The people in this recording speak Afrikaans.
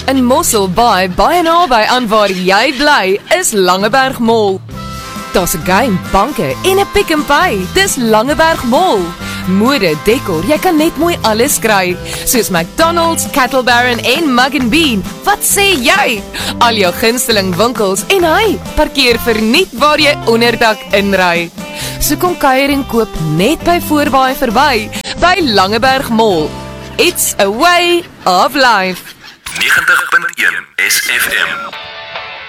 In Mosselbaai, baie naby aan waar jy bly, is Langeberg Mall. Daar's 'n game, banke en 'n Pick n Pay. Dis Langeberg Mall. Mode, dekor, jy kan net mooi alles kry. Soos McDonald's, Cattle Baron en Mug & Bean. Wat sê jy? Al jou gunsteling winkels en hy, parkeer verniet waar jy onderdak inry. So kom kuier en koop net by Voorbaai verby, by Langeberg Mall. It's a way of life. 90.1 SFM.